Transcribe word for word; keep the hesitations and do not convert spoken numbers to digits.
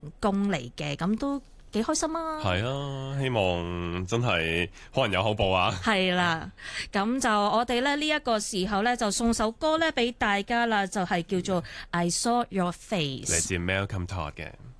功嚟嘅，咁都幾開心啊！ 係啊，希望真係可能有好報啊！ 係啦，咁就我哋咧呢一個時候咧就送首歌咧俾大家啦，就係、是、叫做《I Saw Your Face》， 嚟自 Malcolm Todd 嘅。